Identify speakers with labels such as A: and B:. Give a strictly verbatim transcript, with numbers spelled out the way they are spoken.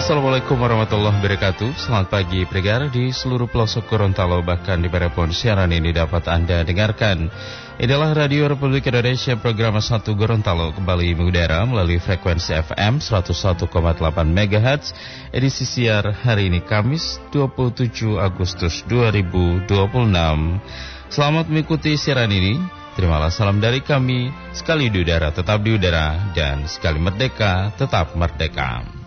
A: Assalamualaikum warahmatullahi wabarakatuh. Selamat pagi pendengar di seluruh pelosok Gorontalo, bahkan di manapun siaran ini dapat Anda dengarkan. Inilah Radio Republik Indonesia, program satu Gorontalo kembali mengudara melalui frekuensi F M seratus satu koma delapan megahertz. Edisi siar hari ini Kamis dua puluh tujuh Agustus dua ribu dua puluh enam. Selamat mengikuti siaran ini. Terimalah salam dari kami, sekali di udara tetap di udara, dan sekali merdeka tetap merdeka.